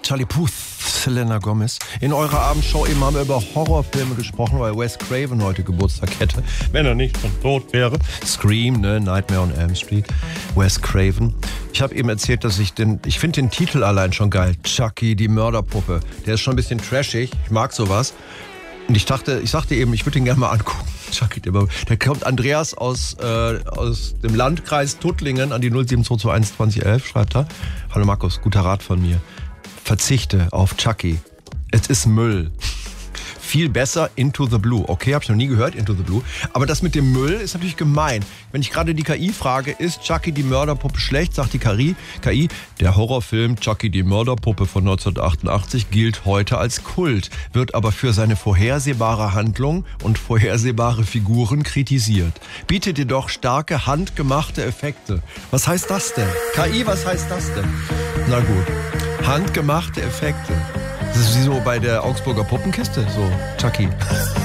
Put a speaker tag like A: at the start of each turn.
A: Charlie Puth, Selena Gomez. In eurer Abendshow eben haben wir über Horrorfilme gesprochen, weil Wes Craven heute Geburtstag hätte. Wenn er nicht schon tot wäre. Scream, ne? Nightmare on Elm Street. Wes Craven. Ich habe eben erzählt, dass ich finde den Titel allein schon geil. Chucky, die Mörderpuppe. Der ist schon ein bisschen trashig. Ich mag sowas. Und ich sagte eben, ich würde ihn gerne mal angucken. Chucky, der kommt Andreas aus dem Landkreis Tuttlingen an die 07221 2011, schreibt er. Hallo Markus, guter Rat von mir. Verzichte auf Chucky. Es ist Müll. Viel besser Into the Blue. Okay, habe ich noch nie gehört, Into the Blue. Aber das mit dem Müll ist natürlich gemein. Wenn ich gerade die KI frage, ist Chucky die Mörderpuppe schlecht, sagt die KI, der Horrorfilm Chucky die Mörderpuppe von 1988 gilt heute als Kult, wird aber für seine vorhersehbare Handlung und vorhersehbare Figuren kritisiert. Bietet jedoch starke handgemachte Effekte. Was heißt das denn? KI, was heißt das denn? Na gut, handgemachte Effekte. Das ist wie so bei der Augsburger Puppenkiste, so Chucky.